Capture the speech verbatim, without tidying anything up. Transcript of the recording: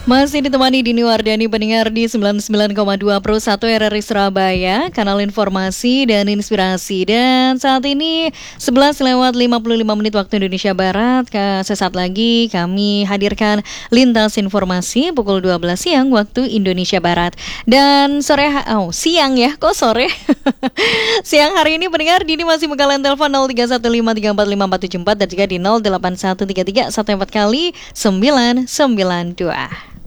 Masih ditemani Dini Wardani pendengar di sembilan puluh sembilan koma dua Pro satu R R I Surabaya, kanal informasi dan inspirasi. Dan saat ini sebelas lewat lima puluh lima menit waktu Indonesia Barat. Sesaat lagi kami hadirkan lintas informasi pukul dua belas siang waktu Indonesia Barat. Dan sore, oh siang ya, kok sore? Siang hari ini pendengar Dini masih mengkalian telepon nol tiga satu lima tiga empat lima empat tujuh empat dan juga di nol delapan satu tiga tiga satu empat kali sembilan sembilan dua.